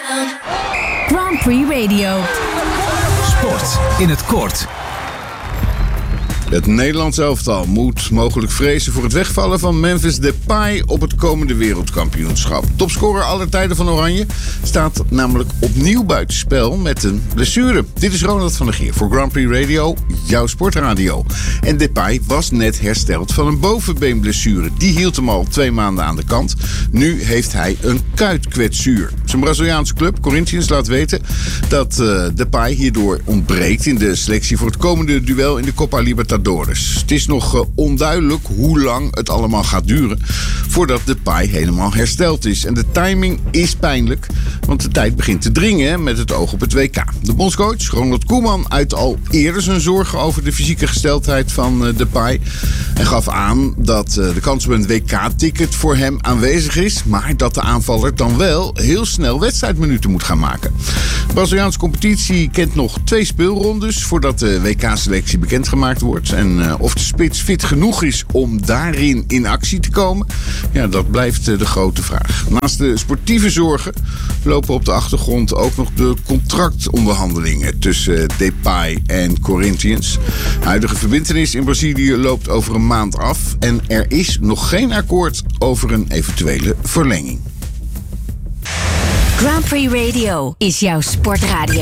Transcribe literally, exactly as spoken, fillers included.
Grand Prix Radio. Sport in het kort. Het Nederlands elftal moet mogelijk vrezen voor het wegvallen van Memphis Depay op het komende wereldkampioenschap. Topscorer aller tijden van Oranje staat namelijk opnieuw buitenspel met een blessure. Dit is Ronald van der Geer voor Grand Prix Radio, jouw sportradio. En Depay was net hersteld van een bovenbeenblessure. Die hield hem al twee maanden aan de kant. Nu heeft hij een kuitkwetsuur. Zijn Braziliaanse club, Corinthians, laat weten dat uh, Depay hierdoor ontbreekt in de selectie voor het komende duel in de Copa Libertadores. Het is nog uh, onduidelijk hoe lang het allemaal gaat duren voordat Depay helemaal hersteld is. En de timing is pijnlijk, want de tijd begint te dringen met het oog op het W K. De bondscoach Ronald Koeman uit al eerder zijn zorgen over de fysieke gesteldheid van uh, Depay en gaf aan dat uh, de kans op een W K-ticket voor hem aanwezig is, maar dat de aanvaller dan wel heel snel wedstrijdminuten moet gaan maken. De Braziliaanse competitie kent nog twee speelrondes voordat de W K-selectie bekendgemaakt wordt. En uh, of de spits fit genoeg is om daarin in actie te komen, ja, dat blijft uh, de grote vraag. Naast de sportieve zorgen lopen op de achtergrond ook nog de contractonderhandelingen tussen uh, Depay en Corinthians. De huidige verbintenis in Brazilië loopt over een maand af en er is nog geen akkoord over een eventuele verlenging. Grand Prix Radio is jouw sportradio.